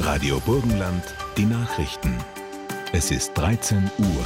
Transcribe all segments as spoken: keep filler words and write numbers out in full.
Radio Burgenland, die Nachrichten. Es ist dreizehn Uhr.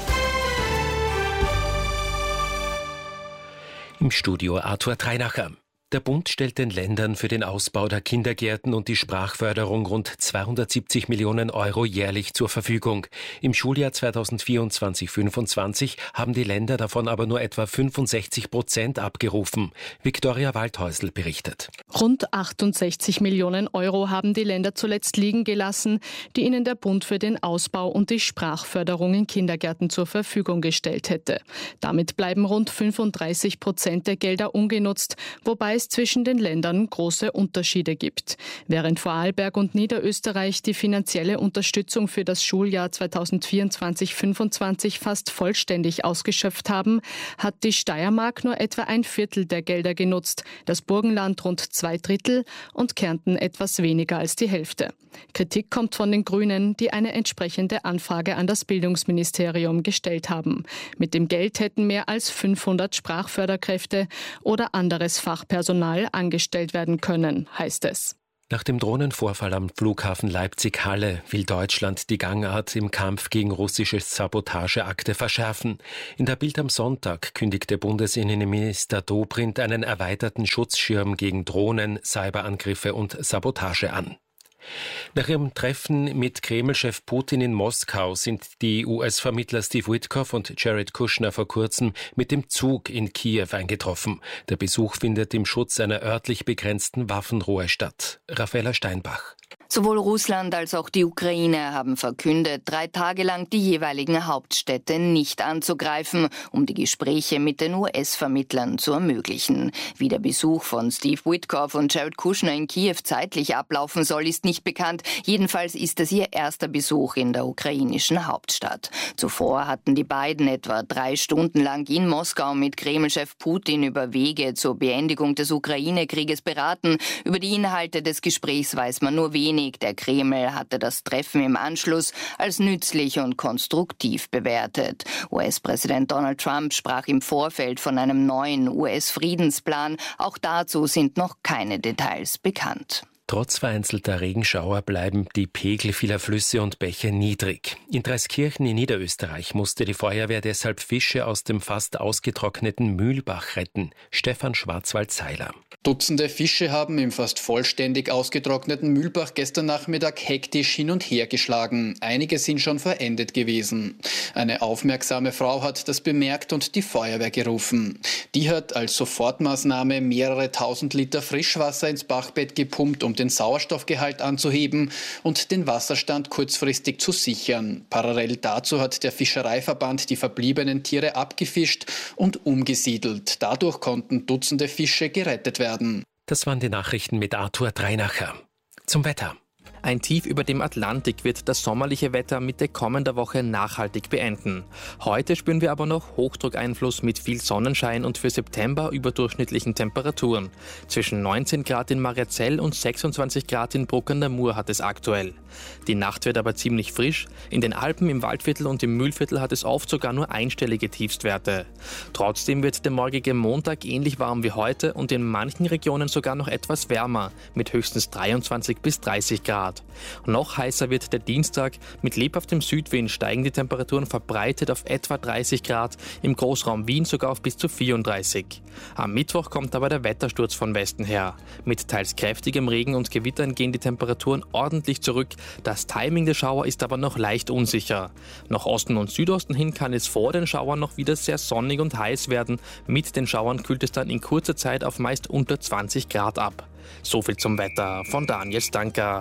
Im Studio Arthur Treinacher. Der Bund stellt den Ländern für den Ausbau der Kindergärten und die Sprachförderung rund zweihundertsiebzig Millionen Euro jährlich zur Verfügung. Im Schuljahr zweitausendvierundzwanzig fünfundzwanzig haben die Länder davon aber nur etwa fünfundsechzig Prozent abgerufen. Viktoria Waldhäusl berichtet. Rund achtundsechzig Millionen Euro haben die Länder zuletzt liegen gelassen, die ihnen der Bund für den Ausbau und die Sprachförderung in Kindergärten zur Verfügung gestellt hätte. Damit bleiben rund fünfunddreißig Prozent der Gelder ungenutzt, wobei es zwischen den Ländern große Unterschiede gibt. Während Vorarlberg und Niederösterreich die finanzielle Unterstützung für das Schuljahr zweitausendvierundzwanzig fünfundzwanzig fast vollständig ausgeschöpft haben, hat die Steiermark nur etwa ein Viertel der Gelder genutzt, das Burgenland rund zwei Drittel und Kärnten etwas weniger als die Hälfte. Kritik kommt von den Grünen, die eine entsprechende Anfrage an das Bildungsministerium gestellt haben. Mit dem Geld hätten mehr als fünfhundert Sprachförderkräfte oder anderes Fachpersonal angestellt werden können, heißt es. Nach dem Drohnenvorfall am Flughafen Leipzig-Halle will Deutschland die Gangart im Kampf gegen russische Sabotageakte verschärfen. In der Bild am Sonntag kündigte Bundesinnenminister Dobrindt einen erweiterten Schutzschirm gegen Drohnen, Cyberangriffe und Sabotage an. Nach ihrem Treffen mit Kreml-Chef Putin in Moskau sind die U S-Vermittler Steve Witkoff und Jared Kushner vor kurzem mit dem Zug in Kiew eingetroffen. Der Besuch findet im Schutz einer örtlich begrenzten Waffenruhe statt. Raffaella Steinbach. Sowohl Russland als auch die Ukraine haben verkündet, drei Tage lang die jeweiligen Hauptstädte nicht anzugreifen, um die Gespräche mit den U S-Vermittlern zu ermöglichen. Wie der Besuch von Steve Witkoff und Jared Kushner in Kiew zeitlich ablaufen soll, ist nicht bekannt. Jedenfalls ist es ihr erster Besuch in der ukrainischen Hauptstadt. Zuvor hatten die beiden etwa drei Stunden lang in Moskau mit Kreml-Chef Putin über Wege zur Beendigung des Ukraine-Krieges beraten. Über die Inhalte des Gesprächs weiß man nur wenig. Der Kreml hatte das Treffen im Anschluss als nützlich und konstruktiv bewertet. U S-Präsident Donald Trump sprach im Vorfeld von einem neuen U S-Friedensplan. Auch dazu sind noch keine Details bekannt. Trotz vereinzelter Regenschauer bleiben die Pegel vieler Flüsse und Bäche niedrig. In Dreiskirchen in Niederösterreich musste die Feuerwehr deshalb Fische aus dem fast ausgetrockneten Mühlbach retten. Stefan Schwarzwald-Seiler. Dutzende Fische haben im fast vollständig ausgetrockneten Mühlbach gestern Nachmittag hektisch hin und her geschlagen. Einige sind schon verendet gewesen. Eine aufmerksame Frau hat das bemerkt und die Feuerwehr gerufen. Die hat als Sofortmaßnahme mehrere tausend Liter Frischwasser ins Bachbett gepumpt, um den Sauerstoffgehalt anzuheben und den Wasserstand kurzfristig zu sichern. Parallel dazu hat der Fischereiverband die verbliebenen Tiere abgefischt und umgesiedelt. Dadurch konnten Dutzende Fische gerettet werden. Das waren die Nachrichten mit Arthur Treinacher. Zum Wetter. Ein Tief über dem Atlantik wird das sommerliche Wetter Mitte kommender Woche nachhaltig beenden. Heute spüren wir aber noch Hochdruckeinfluss mit viel Sonnenschein und für September überdurchschnittlichen Temperaturen. Zwischen neunzehn Grad in Mariazell und sechsundzwanzig Grad in Bruck an der Mur hat es aktuell. Die Nacht wird aber ziemlich frisch. In den Alpen, im Waldviertel und im Mühlviertel hat es oft sogar nur einstellige Tiefstwerte. Trotzdem wird der morgige Montag ähnlich warm wie heute und in manchen Regionen sogar noch etwas wärmer, mit höchstens dreiundzwanzig bis dreißig Grad. Noch heißer wird der Dienstag. Mit lebhaftem Südwind steigen die Temperaturen verbreitet auf etwa dreißig Grad, im Großraum Wien sogar auf bis zu vierunddreißig. Am Mittwoch kommt aber der Wettersturz von Westen her. Mit teils kräftigem Regen und Gewittern gehen die Temperaturen ordentlich zurück. Das Timing der Schauer ist aber noch leicht unsicher. Nach Osten und Südosten hin kann es vor den Schauern noch wieder sehr sonnig und heiß werden. Mit den Schauern kühlt es dann in kurzer Zeit auf meist unter zwanzig Grad ab. So viel zum Wetter von Daniel Stanker.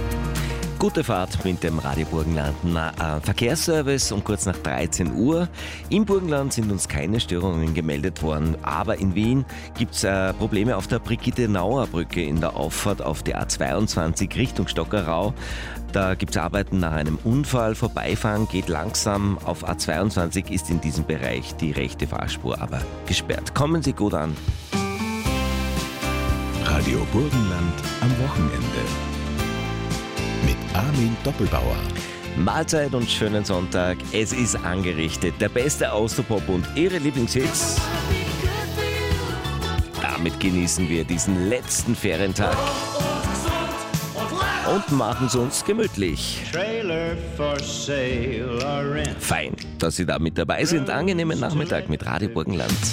Gute Fahrt mit dem Radio Burgenland äh, Verkehrsservice um kurz nach dreizehn Uhr. Im Burgenland sind uns keine Störungen gemeldet worden, aber in Wien gibt es äh, Probleme auf der Brigitte-Nauer-Brücke in der Auffahrt auf die A zweiundzwanzig Richtung Stockerau. Da gibt es Arbeiten nach einem Unfall. Vorbeifahren geht langsam. Auf A zweiundzwanzig ist in diesem Bereich die rechte Fahrspur aber gesperrt. Kommen Sie gut an. Radio Burgenland am Wochenende. Mit Armin Doppelbauer. Mahlzeit und schönen Sonntag. Es ist angerichtet. Der beste Austropop und Ihre Lieblingshits. Damit genießen wir diesen letzten Ferientag. und machen es uns gemütlich. Fein, dass Sie da mit dabei sind. Angenehmen Nachmittag mit Radio Burgenland.